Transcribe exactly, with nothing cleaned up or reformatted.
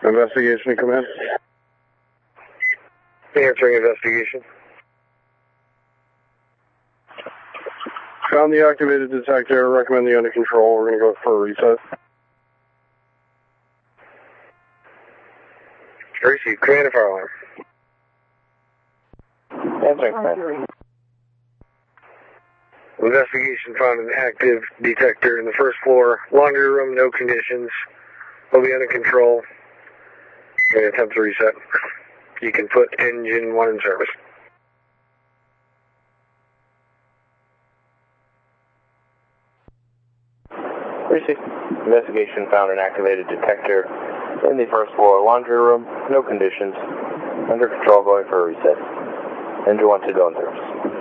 Investigation, come in. Answering investigation. Found the activated detector, recommend the under control. We're going to go for a reset. Receive, command and fire alarm. Answering, command. Investigation found an active detector in the first floor. Laundry room, no conditions. Will be under control. We're going to attempt to reset. You can put engine one in service. Receive. Investigation found an activated detector in the first floor laundry room. No conditions. Under control, going for a reset. Engine one to go in service.